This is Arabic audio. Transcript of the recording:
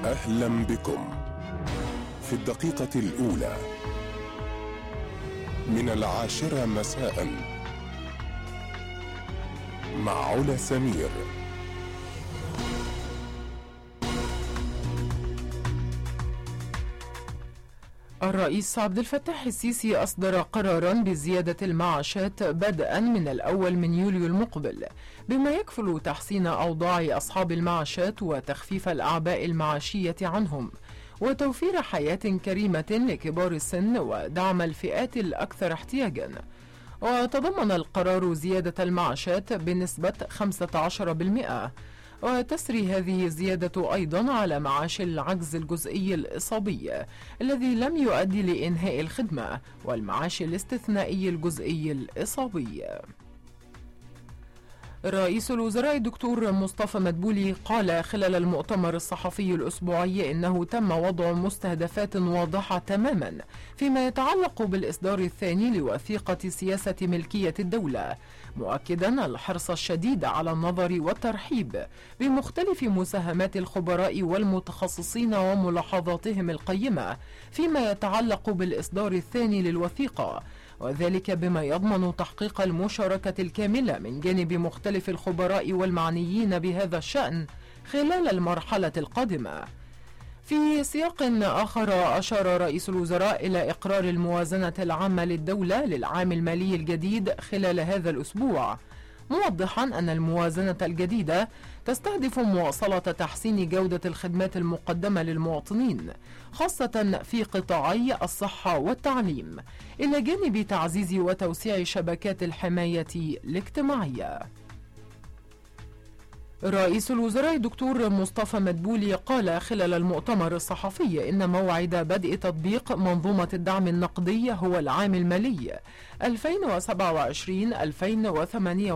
أهلا بكم في الدقيقة الأولى من 10 مساء مع علا سمير. الرئيس عبد الفتاح السيسي أصدر قرارا بزيادة المعاشات بدءا من 1 يوليو المقبل، بما يكفل تحسين أوضاع أصحاب المعاشات وتخفيف الأعباء المعاشية عنهم وتوفير حياة كريمة لكبار السن ودعم الفئات الأكثر احتياجا. وتضمن القرار زيادة المعاشات بنسبة 15%، وتسري هذه الزيادة أيضا على معاش العجز الجزئي الإصابي الذي لم يؤدي لإنهاء الخدمة والمعاش الاستثنائي الجزئي الإصابي. رئيس الوزراء الدكتور مصطفى مدبولي قال خلال المؤتمر الصحفي الأسبوعي إنه تم وضع مستهدفات واضحة تماما فيما يتعلق بالإصدار الثاني لوثيقة سياسة ملكية الدولة، مؤكدا الحرص الشديد على النظر والترحيب بمختلف مساهمات الخبراء والمتخصصين وملاحظاتهم القيمة فيما يتعلق بالإصدار الثاني للوثيقة، وذلك بما يضمن تحقيق المشاركة الكاملة من جانب مختلف الخبراء والمعنيين بهذا الشأن خلال المرحلة القادمة. في سياق آخر، أشار رئيس الوزراء إلى إقرار الموازنة العامة للدولة للعام المالي الجديد خلال هذا الأسبوع، موضحا أن الموازنة الجديدة تستهدف مواصلة تحسين جودة الخدمات المقدمة للمواطنين خاصة في قطاعي الصحة والتعليم، إلى جانب تعزيز وتوسيع شبكات الحماية الاجتماعية. رئيس الوزراء دكتور مصطفى مدبولي قال خلال المؤتمر الصحفي إن موعد بدء تطبيق منظومة الدعم النقدي هو العام المالي 2027-2028.